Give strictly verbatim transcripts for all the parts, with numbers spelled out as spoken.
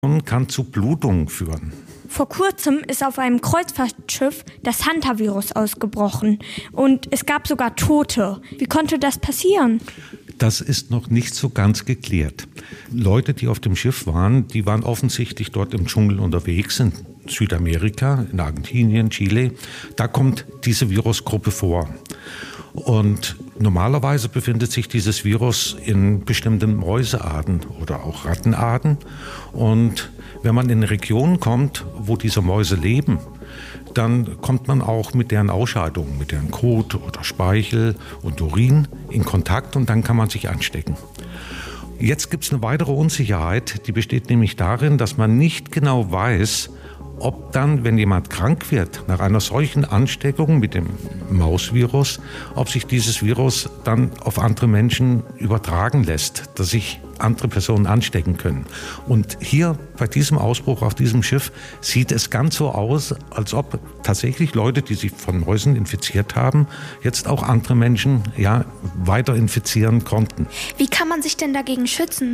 Kann zu Blutungen führen. Vor kurzem ist auf einem Kreuzfahrtschiff das Hantavirus ausgebrochen und es gab sogar Tote. Wie konnte das passieren? Das ist noch nicht so ganz geklärt. Leute, die auf dem Schiff waren, die waren offensichtlich dort im Dschungel unterwegs, in Südamerika, in Argentinien, Chile. Da kommt diese Virusgruppe vor. Und normalerweise befindet sich dieses Virus in bestimmten Mäusearten oder auch Rattenarten. Und wenn man in Regionen kommt, wo diese Mäuse leben, dann kommt man auch mit deren Ausscheidungen, mit deren Kot oder Speichel und Urin in Kontakt und dann kann man sich anstecken. Jetzt gibt es eine weitere Unsicherheit, die besteht nämlich darin, dass man nicht genau weiß, ob dann, wenn jemand krank wird, nach einer solchen Ansteckung mit dem Mausvirus, ob sich dieses Virus dann auf andere Menschen übertragen lässt, dass sich andere Personen anstecken können. Und hier bei diesem Ausbruch auf diesem Schiff sieht es ganz so aus, als ob tatsächlich Leute, die sich von Mäusen infiziert haben, jetzt auch andere Menschen ja, weiter infizieren konnten. Wie kann man sich denn dagegen schützen?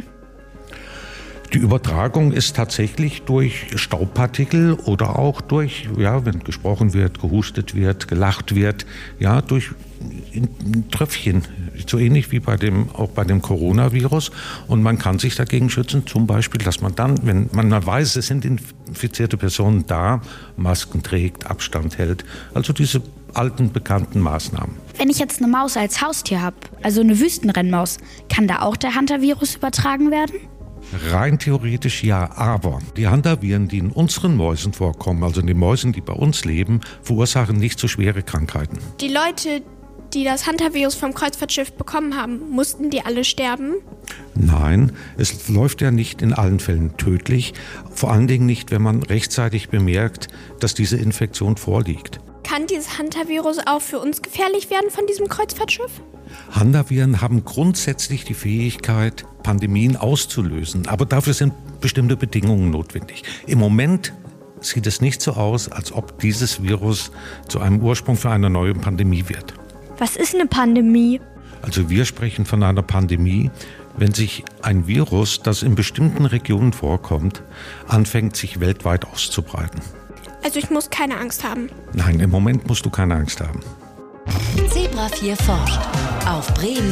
Die Übertragung ist tatsächlich durch Staubpartikel oder auch durch, ja, wenn gesprochen wird, gehustet wird, gelacht wird, ja, durch Tröpfchen, so ähnlich wie bei dem, auch bei dem Coronavirus. Und man kann sich dagegen schützen, zum Beispiel, dass man dann, wenn man mal weiß, es sind infizierte Personen da, Masken trägt, Abstand hält, also diese alten, bekannten Maßnahmen. Wenn ich jetzt eine Maus als Haustier habe, also eine Wüstenrennmaus, kann da auch der Hantavirus übertragen werden? Rein theoretisch ja, aber die Hantaviren, die in unseren Mäusen vorkommen, also in den Mäusen, die bei uns leben, verursachen nicht so schwere Krankheiten. Die Leute, die das Hantavirus vom Kreuzfahrtschiff bekommen haben, mussten die alle sterben? Nein, es läuft ja nicht in allen Fällen tödlich, vor allen Dingen nicht, wenn man rechtzeitig bemerkt, dass diese Infektion vorliegt. Kann dieses Hantavirus auch für uns gefährlich werden von diesem Kreuzfahrtschiff? Hantaviren haben grundsätzlich die Fähigkeit, Pandemien auszulösen, aber dafür sind bestimmte Bedingungen notwendig. Im Moment sieht es nicht so aus, als ob dieses Virus zu einem Ursprung für eine neue Pandemie wird. Was ist eine Pandemie? Also wir sprechen von einer Pandemie, wenn sich ein Virus, das in bestimmten Regionen vorkommt, anfängt, sich weltweit auszubreiten. Also ich muss keine Angst haben? Nein, im Moment musst du keine Angst haben. Zebra vier forscht auf Bremen.